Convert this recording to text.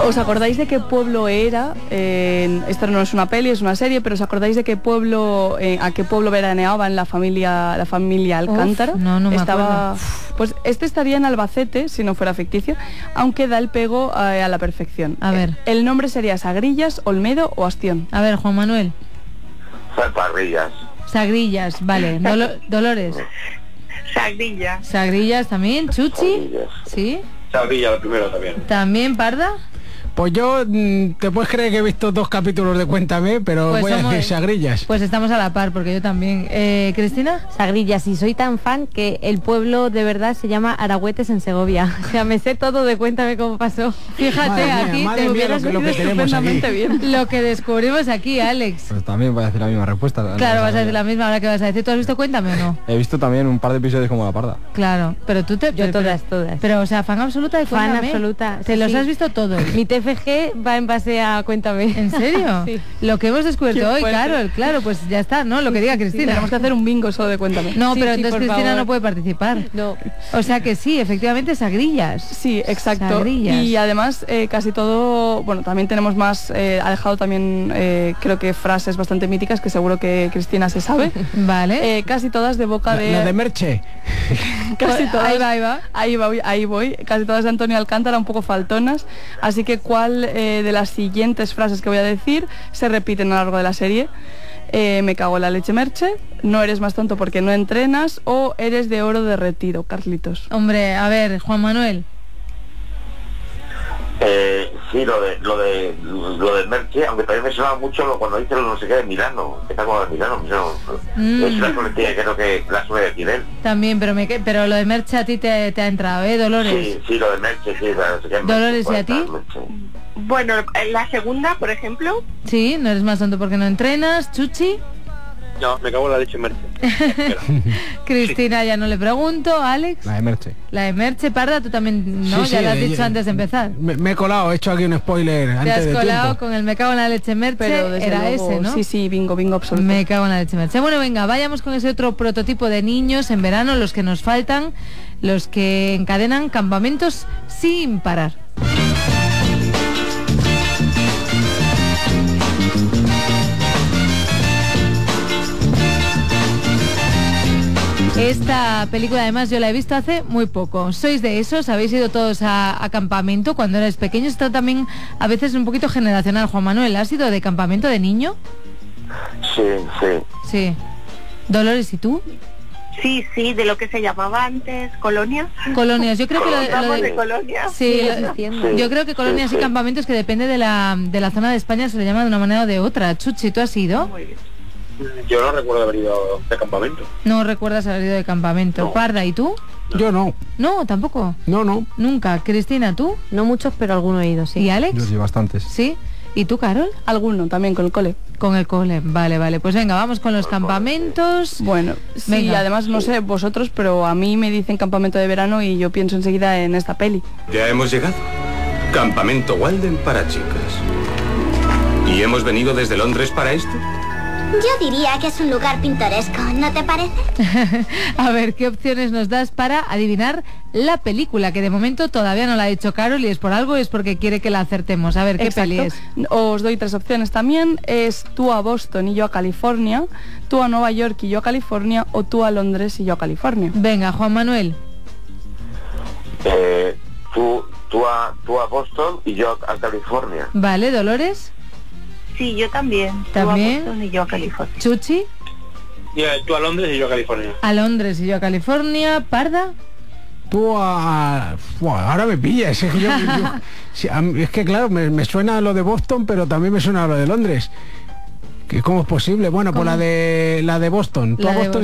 ¿Os acordáis de qué pueblo era? Esta no es una peli, es una serie, pero ¿os acordáis de qué pueblo, a qué pueblo veraneaban la familia Alcántara? No me acuerdo. Pues este estaría en Albacete, si no fuera ficticio, aunque da el pego a la perfección. A ver. El nombre sería Sagrillas, Olmedo o Astión. A ver, Juan Manuel. Sagrillas. Sagrillas, vale. Dolores. Sagrillas también. Chuchi. Sagrillas. Sí. Sagrillas, lo primero también. También Parda. Pues yo, te puedes creer que he visto 2 capítulos de Cuéntame, pero Pues voy a decir Sagrillas. Pues estamos a la par, porque yo también. ¿Cristina? Sagrillas, y soy tan fan que el pueblo de verdad se llama Aragüetes en Segovia. O sea, me sé todo de Cuéntame cómo pasó. Fíjate, aquí madre mía, lo que tenemos aquí. Bien. Lo que descubrimos aquí, Alex. Pues también voy a decir la misma respuesta. Claro, vas a decir la misma. Ahora que vas a decir, ¿tú has visto Cuéntame o no? He visto también un par de episodios como La Parda. Claro, pero tú Yo todas. Pero, o sea, fan absoluta de Cuéntame. Fan absoluta. Te los sí. has visto todos. Mi TFG va en base a Cuéntame. ¿En serio? Sí. Lo que hemos descubierto hoy, Carol, claro, pues ya está, ¿no? Lo que diga Cristina. Tenemos que hacer un bingo solo de Cuéntame. No, Sí, pero sí, entonces por Cristina favor. no puede participar. No. O sea que sí, efectivamente, Sagrillas. Sí, exacto. Sagrillas. Y además casi todo, bueno, también tenemos más, ha dejado también creo que frases bastante míticas que seguro que Cristina se sabe. Vale. Casi todas de boca de... La de Merche. Casi todas. Ahí va. Ahí voy. Casi todas de Antonio Alcántara, un poco faltonas. Así que ¿cuál de las siguientes frases que voy a decir se repiten a lo largo de la serie? Me cago en la leche, Merche. No eres más tonto porque no entrenas. O eres de oro derretido, Carlitos. Hombre, a ver, Juan Manuel. Sí, lo de Merche, aunque también me sonaba mucho cuando dice lo no sé qué de Milano, que está como de Milano, es una coletilla que creo que la suele decir él. También, pero lo de Merche a ti te ha entrado, ¿eh, Dolores? Sí, lo de Merche, sí, no sé qué. Dolores, ¿y a ti? Bueno, la segunda, por ejemplo. Sí, no eres más tonto porque no entrenas. Chuchi. No, me cago en la leche, Merche. Cristina, ya no le pregunto. Alex. La de Merche. La de Merche. Parda, tú también, ¿no? Sí, Ya lo has sí, dicho antes de empezar. Me he colado, he hecho aquí un spoiler Te antes has de colado tiempo. con el me cago en la leche Merche. Pero desde Era luego, ese, ¿no? Sí, bingo absoluto. Me cago en la leche Merche. Bueno, venga, vayamos con ese otro prototipo de niños en verano, los que nos faltan, los que encadenan campamentos sin parar. Esta película además yo la he visto hace muy poco. ¿Sois de esos? ¿Habéis ido todos a campamento cuando erais pequeños? Esto también a veces un poquito generacional. Juan Manuel, ¿has ido de campamento de niño? Sí. Sí. Dolores, ¿y tú? Sí, de lo que se llamaba antes colonias. Colonias, yo creo que Vamos de colonias. Sí, Sigue existiendo. yo creo que colonias y campamentos que depende de la zona de España se le llama de una manera o de otra. Chuchi, ¿tú has ido? Muy bien. Yo no recuerdo haber ido de campamento. No recuerdas haber ido de campamento. No. Parda, ¿y tú? Yo no. No, tampoco. No. Nunca. Cristina, ¿tú? No muchos, pero alguno he ido, sí. ¿Y Alex? Yo sí, bastantes. ¿Sí? ¿Y tú, Carol? Alguno también con el cole. Con el cole. Vale. Pues venga, vamos con los campamentos. Bueno, sí, Venga. además no sé vosotros, pero a mí me dicen campamento de verano y yo pienso enseguida en esta peli. Ya hemos llegado. Campamento Walden para chicas. ¿Y hemos venido desde Londres para esto? Yo diría que es un lugar pintoresco, ¿no te parece? A ver, ¿qué opciones nos das para adivinar la película? Que de momento todavía no la ha dicho Carol y es por algo, es porque quiere que la acertemos. A ver, ¿qué Exacto. peli es? Os doy 3 opciones también. Es tú a Boston y yo a California, tú a Nueva York y yo a California, o tú a Londres y yo a California. Venga, Juan Manuel. Tú a Boston y yo a California. Vale, Dolores. Sí, yo también. ¿También? Tú a Boston y yo a California. Chuchi. Tú a Londres y yo a California. A Londres y yo a California. Parda. Tú a... Buah, ahora me pillas. Es que, sí, es que claro, me suena lo de Boston, pero también me suena lo de Londres. ¿Cómo es posible? Bueno, pues la de Boston. Tú a La de Boston